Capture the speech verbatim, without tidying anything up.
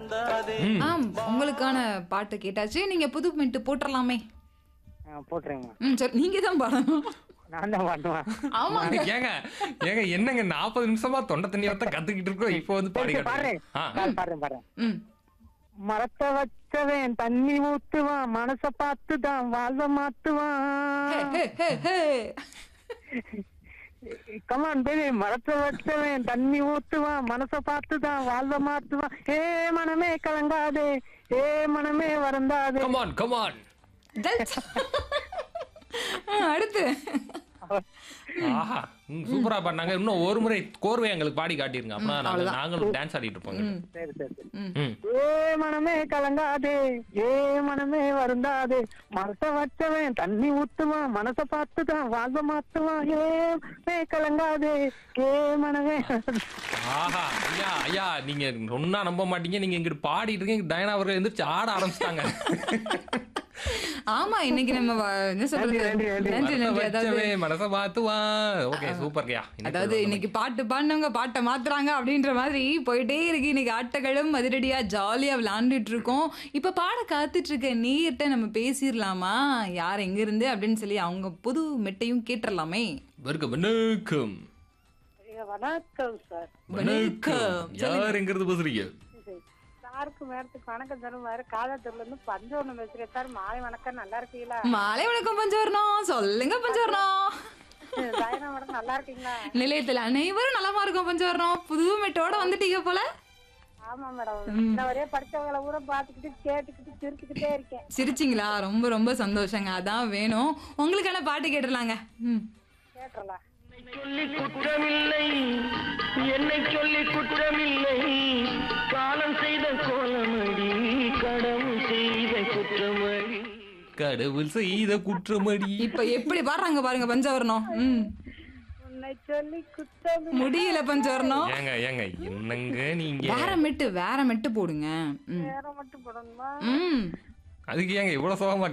ம். ஆம் உங்களுக்கான பாட்டு கேட்டாச்சு. நீங்க புது மெட்டு போட்டுறலாமே. ஆ, போட்டுருங்கம்மா. ம் சரி நீங்க தான் பாடணும். நான் தான் பாட்டுவேன். ஆமாங்க. ஏங்க ஏங்க என்னங்க நாற்பது நிமிஷமா தொண்டை தண்ணி வரத்த கத்துக்கிட்டு இருக்கோம் இப்போ வந்து பாடி சரி, பாடுறேன் காட்டுறீங்க. ஆ. பாரு, பாடுறேன் பாடுறேன். ம். மரத்தை வச்சவன் தண்ணி ஊத்துவான், மனச பார்த்துதான் வாழ்வ ஹே மாத்துவான். ஹே ஹே ஹே. கமான் பேபி, மரத்தை வச்சவன் தண்ணி ஊத்துவான், மனச பார்த்துதான் வாழ்வ மாத்துவான். ஏ மனமே கலங்காதே, ஏ மனமே வருந்தாதே. Come on, come on. ஜல்த். ஆ, அடுத்து. ஆஹா ம், சூப்பரா பாடினாங்க. இன்னும் ஒரு முறை கோர்வை எங்களுக்கு பாடி காட்டிருங்க. அப்பனா நாங்க அவ்வளவுதான். நாங்களும் டான்ஸ் ஆடிட்டு இருப்போங்க. ம். சரி சரி சரி. ம். ம். ஏ மனமே கலங்காதே, ஏ மனமே வருந்தாதே, மனச வச்சவன் தண்ணி ஊத்துவான், மனச பார்த்துதான் வாழ்வ மாத்துவான். ஏ மனமே கலங்காதே, ஏ மனமே. ஆஹா ஐயா ஐயா நீங்க சொன்னா நம்ப மாட்டீங்க. நீங்க இங்கிட்டு பாடிட்டு இருக்கீங்க. டயனா அவர்கள் எந்திரிச்சு ஆட ஆரம்பிச்சிட்டாங்க. ஆமா இன்னைக்கு நம்ம வ- என்ன சொல்றது நன்றி, நன்றி, நன்றி நன்றி அதாவது மனச மாத்துவான். ஓகே சூப்பர்யா. அதாவது இன்னைக்கு பாட்டு பாடினவங்க பாட்டை மாத்துறாங்க அப்படின்ற மாதிரி போயிட்டே இருக்கு. இன்னைக்கு ஆட்டங்களும் அதிரடியா ஜாலியா விளையாண்டுட்டு இருக்கோம். இப்ப பாட காத்துட்டு இருக்க நீர்கிட்ட நம்ம பேசிடலாமா யார் எங்க இருந்து அப்படின்னு சொல்லி அவங்க புது மெட்டையும் கேட்டுடலாமே. வணக்கம் வணக்கம் வணக்கம் சார். வணக்கம். யார் எங்கிறது பேசுறீங்க? சாருக்கு மேடத்துக்கு வணக்கம் தருவாரு. காதாத்தூர்ல இருந்து பஞ்சவர்ணம் பேசுறேன் சார். மாலை வணக்கம், நல்லா இருக்கீங்களா? மாலை வணக்கம் பஞ்சவர்ணம். சொல்லுங்க பஞ்சவர்ணம். சாயனா மேடம் நல்லா இருக்கீங்களா? நிலையத்துல அனைவரும் நலமா இருக்கும் பஞ்சவர்ணம். புது மெட்டோட வந்துட்டீங்க போல. ஆமா மேடம், இந்த ஒரே படிச்சவங்களை கூட பாத்துக்கிட்டு கேட்டுக்கிட்டு சிரிச்சுக்கிட்டே இருக்கேன். சிரிச்சிங்களா? ரொம்ப ரொம்ப சந்தோஷங்க. அதான் வேணும். உங்களுக்கான பாட்டு கேட்டுடலாங்க. ம். கேட்டுறலாம். சொல்லி குற்றமில்லை, என்னை சொல்லி குற்றமில்லை, காலம் செய்த கோலமடி, கடவுள் செய்த குற்றமடி. கடவுள் செய்த குற்றமடி. இப்ப எப்படி பாடுறாங்க பாருங்க பஞ்சவர்ணம். ம். உன்னை சொல்லி குற்றம் முடியல பஞ்சவர்ணம். ஏங்க ஏங்க என்னங்க நீங்க வேற மெட்டு வேற மெட்டு போடுங்க. ம். நேரம் மட்டும் போடணுமா? ம். அதுக்கு ஏங்க இவ்வளவு சோகமா